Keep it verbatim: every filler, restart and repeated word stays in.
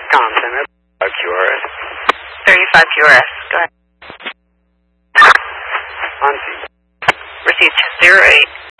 Thompson, Q R S. thirty-five Q R S. Go ahead. On scene. Received zero eight.